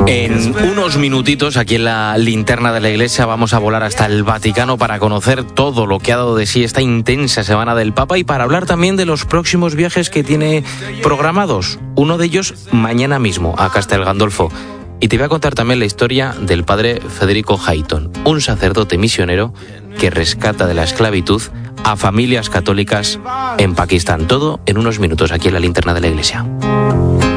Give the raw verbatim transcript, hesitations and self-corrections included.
En unos minutitos, aquí en la linterna de la iglesia, vamos a volar hasta el Vaticano para conocer todo lo que ha dado de sí esta intensa semana del Papa y para hablar también de los próximos viajes que tiene programados. Uno de ellos mañana mismo a Castel Gandolfo. Y te voy a contar también la historia del padre Federico Hayton, un sacerdote misionero que rescata de la esclavitud a familias católicas en Pakistán. Todo en unos minutos aquí en la linterna de la iglesia.